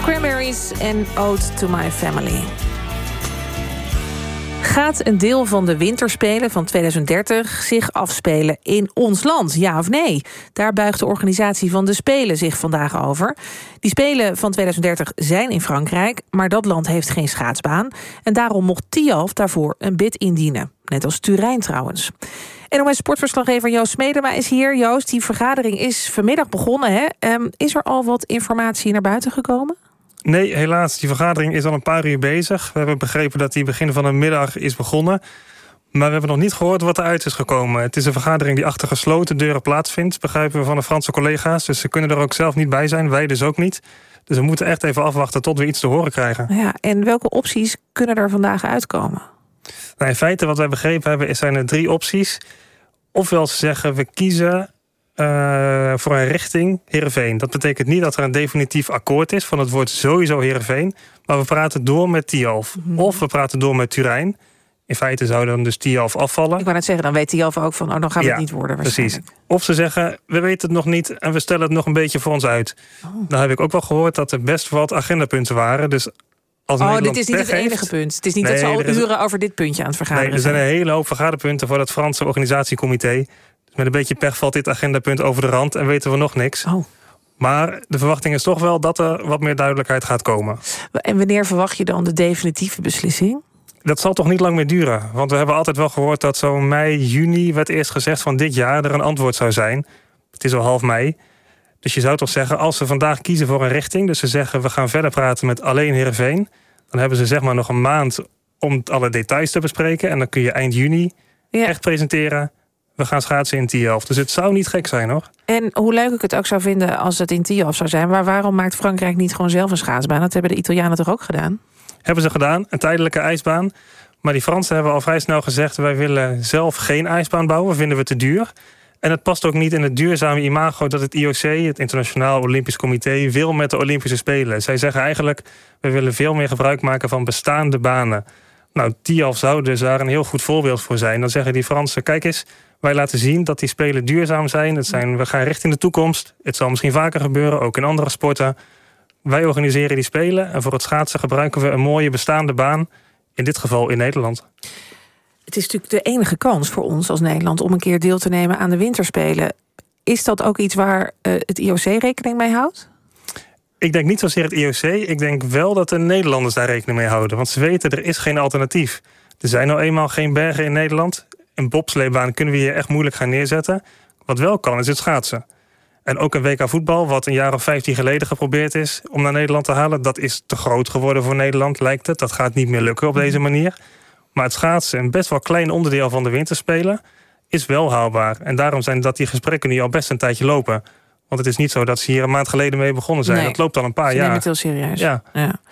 Cranberries en Ode to My Family. Gaat een deel van de winterspelen van 2030 zich afspelen in ons land, ja of nee? Daar buigt de organisatie van de Spelen zich vandaag over. Die Spelen van 2030 zijn in Frankrijk, maar dat land heeft geen schaatsbaan. En daarom mocht Tialf daarvoor een bid indienen. Net als Turijn trouwens. NOS sportverslaggever Joost Smedema is hier. Joost, die vergadering is vanmiddag begonnen, hè? Is er al wat informatie naar buiten gekomen? Nee, helaas. Die vergadering is al een paar uur bezig. We hebben begrepen dat die begin van de middag is begonnen. Maar we hebben nog niet gehoord wat eruit is gekomen. Het is een vergadering die achter gesloten deuren plaatsvindt, begrijpen we van de Franse collega's. Dus ze kunnen er ook zelf niet bij zijn, wij dus ook niet. Dus we moeten echt even afwachten tot we iets te horen krijgen. Ja, en welke opties kunnen er vandaag uitkomen? Nou, in feite, wat wij begrepen hebben, zijn er 3 opties. Ofwel ze zeggen, we kiezen voor een richting Heerenveen. Dat betekent niet dat er een definitief akkoord is van het woord sowieso Heerenveen. Maar we praten door met Tialf. Of we praten door met Turijn. In feite zou dan dus Tialf afvallen. Ik wou net zeggen, dan weet Tialf ook van, dan gaat het niet worden waarschijnlijk. Precies. Of ze zeggen, we weten het nog niet en we stellen het nog een beetje voor ons uit. Dan heb ik ook wel gehoord dat er best wat agendapunten waren. Dus dit is niet het enige punt. Het is niet dat ze al uren over dit puntje aan het vergaderen zijn. Er zijn een hele hoop vergaderpunten voor dat Franse organisatiecomité. Met een beetje pech valt dit agendapunt over de rand en weten we nog niks. Maar de verwachting is toch wel dat er wat meer duidelijkheid gaat komen. En wanneer verwacht je dan de definitieve beslissing? Dat zal toch niet lang meer duren. Want we hebben altijd wel gehoord dat zo mei, juni werd eerst gezegd van dit jaar er een antwoord zou zijn. Het is al half mei. Dus je zou toch zeggen, als ze vandaag kiezen voor een richting, dus ze zeggen we gaan verder praten met alleen Heerenveen, dan hebben ze zeg maar nog een maand om alle details te bespreken. En dan kun je eind juni echt presenteren. We gaan schaatsen in Tialf. Dus het zou niet gek zijn, hoor. En hoe leuk ik het ook zou vinden als het in Tialf zou zijn, maar waarom maakt Frankrijk niet gewoon zelf een schaatsbaan? Dat hebben de Italianen toch ook gedaan? Hebben ze gedaan, een tijdelijke ijsbaan. Maar die Fransen hebben al vrij snel gezegd, wij willen zelf geen ijsbaan bouwen, vinden we te duur. En het past ook niet in het duurzame imago dat het IOC, het Internationaal Olympisch Comité, wil met de Olympische Spelen. Zij zeggen eigenlijk, we willen veel meer gebruik maken van bestaande banen. Nou, Tialf zou dus daar een heel goed voorbeeld voor zijn. Dan zeggen die Fransen, kijk eens, wij laten zien dat die Spelen duurzaam zijn. We gaan richting de toekomst. Het zal misschien vaker gebeuren, ook in andere sporten. Wij organiseren die Spelen en voor het schaatsen gebruiken we een mooie bestaande baan. In dit geval in Nederland. Het is natuurlijk de enige kans voor ons als Nederland om een keer deel te nemen aan de winterspelen. Is dat ook iets waar het IOC rekening mee houdt? Ik denk niet zozeer het IOC. Ik denk wel dat de Nederlanders daar rekening mee houden. Want ze weten, er is geen alternatief. Er zijn nou eenmaal geen bergen in Nederland. Een bobsleebaan kunnen we hier echt moeilijk gaan neerzetten. Wat wel kan, is het schaatsen. En ook een WK voetbal, wat een jaar of 15 geleden geprobeerd is om naar Nederland te halen, dat is te groot geworden voor Nederland, lijkt het. Dat gaat niet meer lukken op deze manier. Maar het schaatsen, een best wel klein onderdeel van de winterspelen, is wel haalbaar. En daarom zijn die gesprekken nu al best een tijdje lopen. Want het is niet zo dat ze hier een maand geleden mee begonnen zijn. Nee, dat loopt al een paar jaar. Ze nemen het heel serieus. Ja.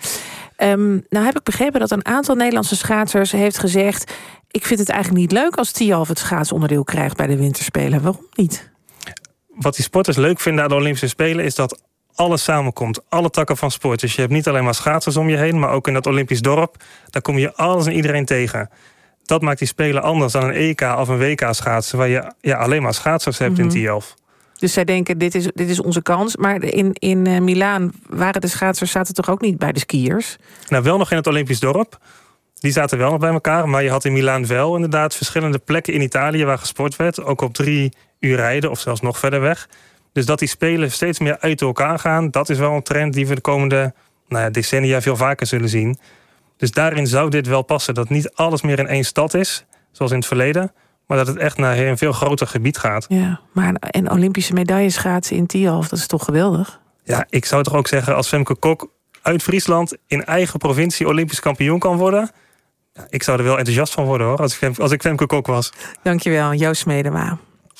Nou heb ik begrepen dat een aantal Nederlandse schaatsers heeft gezegd, ik vind het eigenlijk niet leuk als Tialf het schaatsonderdeel krijgt bij de winterspelen. Waarom niet? Wat die sporters leuk vinden aan de Olympische Spelen is dat alles samenkomt. Alle takken van sport. Dus je hebt niet alleen maar schaatsers om je heen, maar ook in dat Olympisch dorp. Daar kom je alles en iedereen tegen. Dat maakt die Spelen anders dan een EK of een WK schaatsen, waar je alleen maar schaatsers hebt in Tialf. Dus zij denken, dit is onze kans. Maar in Milaan waren de schaatsers zaten toch ook niet bij de skiers? Nou, wel nog in het Olympisch dorp. Die zaten wel nog bij elkaar. Maar je had in Milaan wel inderdaad verschillende plekken in Italië waar gesport werd. Ook op 3 uur rijden of zelfs nog verder weg. Dus dat die Spelen steeds meer uit elkaar gaan, dat is wel een trend die we de komende decennia veel vaker zullen zien. Dus daarin zou dit wel passen. Dat niet alles meer in één stad is, zoals in het verleden, maar dat het echt naar een veel groter gebied gaat. Ja, maar een Olympische medaille schaatsen in Tialf, dat is toch geweldig? Ja, ik zou toch ook zeggen, als Femke Kok uit Friesland in eigen provincie Olympisch kampioen kan worden, ik zou er wel enthousiast van worden, hoor, als ik Femke Kok was. Dankjewel, Joost Smedema.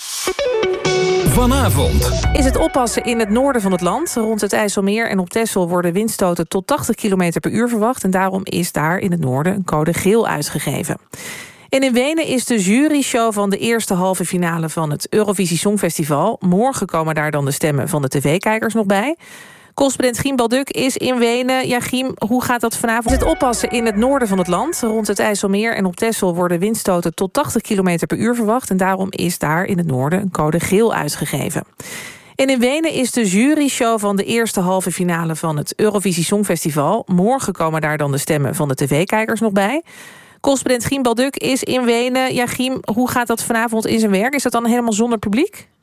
Vanavond is het oppassen in het noorden van het land. Rond het IJsselmeer en op Texel worden windstoten tot 80 km per uur verwacht. En daarom is daar in het noorden een code geel uitgegeven. En in Wenen is de juryshow van de eerste halve finale van het Eurovisie Songfestival. Morgen komen daar dan de stemmen van de tv-kijkers nog bij. Correspondent Giem Balduk is in Wenen. Ja, Giem, hoe gaat dat vanavond? Het oppassen in het noorden van het land. Rond het IJsselmeer en op Texel worden windstoten tot 80 km per uur verwacht. En daarom is daar in het noorden een code geel uitgegeven. En in Wenen is de juryshow van de eerste halve finale van het Eurovisie Songfestival. Morgen komen daar dan de stemmen van de tv-kijkers nog bij. Correspondent Giem Balduk is in Wenen. Ja, Giem, hoe gaat dat vanavond in zijn werk? Is dat dan helemaal zonder publiek?